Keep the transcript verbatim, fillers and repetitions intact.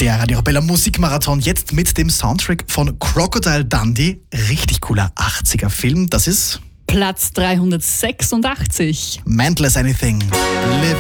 Der Radio Arabella Musikmarathon jetzt mit dem Soundtrack von Crocodile Dundee. Richtig cooler achtziger-Film. Das ist Platz dreihundertsechsundachtzig. Mantless Anything. Living